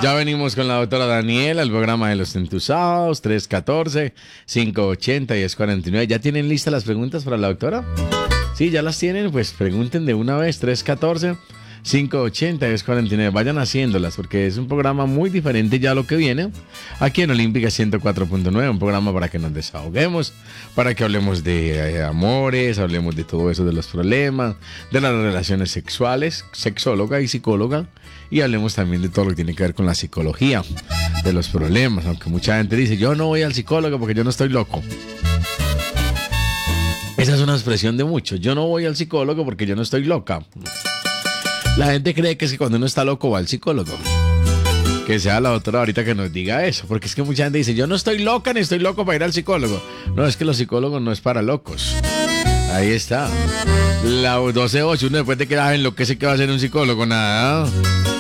Ya venimos con la doctora Daniela, el programa de los entusados, 314-580-1049. ¿Ya tienen listas las preguntas para la doctora? Sí, ya las tienen, pues pregunten de una vez, 314-580-1049. Vayan haciéndolas porque es un programa muy diferente ya a lo que viene. Aquí en Olímpica 104.9, un programa para que nos desahoguemos, para que hablemos de amores, hablemos de todo eso, de los problemas, de las relaciones sexuales, sexóloga y psicóloga, y hablemos también de todo lo que tiene que ver con la psicología, de los problemas, aunque mucha gente dice, yo no voy al psicólogo porque yo no estoy loco. Esa es una expresión de muchos, yo no voy al psicólogo porque yo no estoy loca. La gente cree que es que cuando uno está loco va al psicólogo. Que sea la doctora ahorita que nos diga eso, porque es que mucha gente dice, yo no estoy loca ni estoy loco para ir al psicólogo. No, es que los psicólogos no es para locos. Ahí está. La 12-8, uno después de que enloquece, que va a ser un psicólogo, nada.